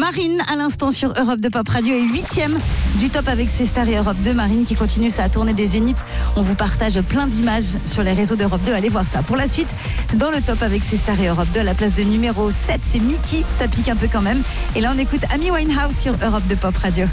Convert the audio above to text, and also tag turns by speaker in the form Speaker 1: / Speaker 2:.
Speaker 1: Marine à l'instant sur Europe 2 Pop Radio est 8e du top avec ses stars et Europe 2. Marine qui continue sa tournée des Zéniths. On vous partage plein d'images sur les réseaux d'Europe 2. Allez voir ça. Pour la suite, dans le top avec ses stars et Europe 2, à la place de numéro 7, c'est Mickey. Ça pique un peu quand même. Et là, on écoute Amy Winehouse sur Europe 2 Pop Radio.